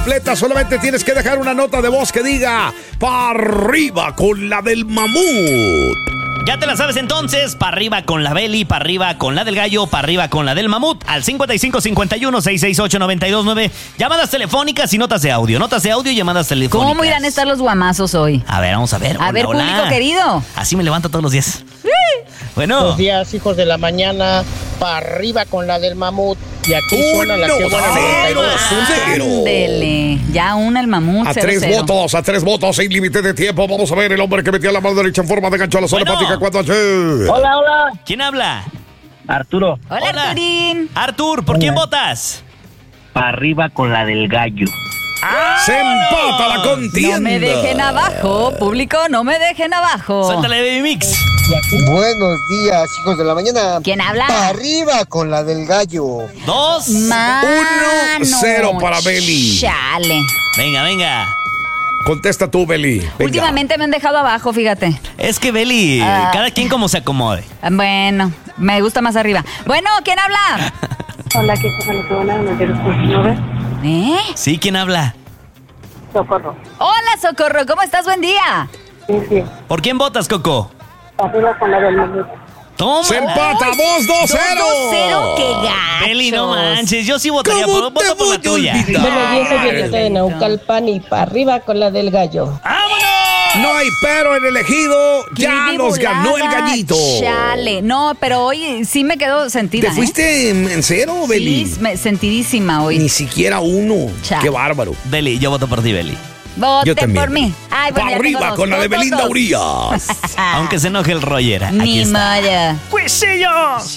completa, solamente tienes que dejar una nota de voz que diga "pa' arriba con la del mamut". Ya te la sabes entonces, para arriba con la Beli, para arriba con la del gallo, para arriba con la del mamut, al 5551-668-929. Llamadas telefónicas y notas de audio. Notas de audio y llamadas telefónicas. ¿Cómo irán a estar los guamazos hoy? A ver, vamos a ver. A ver, público querido. Así me levanto todos los días. Bueno. Buenos días, hijos de la mañana. Para arriba con la del mamut. Y aquí suena la que buena 92. Ándele. Ya una el mamut. A 3 votos, sin límite de tiempo. Vamos a ver el hombre que metía la mano derecha en forma de gancho a la zona hepática cuando Hola. ¿Quién habla? Arturo. Hola, Arturín. Artur, ¿por quién votas? Para arriba con la del gallo. se empata la contienda. No me dejen abajo, público, no me dejen abajo. Suéltale, Baby Mix. Buenos días, hijos de la mañana. ¿Quién habla? Pa' arriba con la del gallo. 2, 1-0 para Beli. Chale. Venga. Contesta tú, Beli. Venga. Últimamente me han dejado abajo, fíjate. Es que, Beli, cada quien como se acomode. Bueno, me gusta más arriba. Bueno, ¿quién habla? Hola, ¿qué cosa le puedo hablar? ¿Eh? Sí, ¿quién habla? Socorro. Hola, Socorro, ¿cómo estás? Buen día. Sí. ¿Por quién votas, Coco? Arriba con la del mamut. ¡Toma! ¡Se empata! ¡2-2-0! 2-0, qué gacho. Beli, no manches, yo sí votaría ¿Cómo voto por la tuya. Buenos días, soy Violeta de Naucalpan y para arriba con la del gallo. ¡Vámonos! No hay pero en el ejido. Ya Trivi nos ganó el volada, gallito. Chale. No, pero hoy sí me quedo sentida. ¿Te fuiste en cero, Beli? Sí, sentidísima hoy. Ni siquiera uno. Chale. Qué bárbaro. Beli, yo voto por ti, Beli. Yo Voten también. por mí. Ay, bueno, Pa' ya tengo arriba dos. con la de Dos, Belinda dos. Urias. Aunque se enoje el Roger. Aquí Ni está. modo. ¡Cuisillos!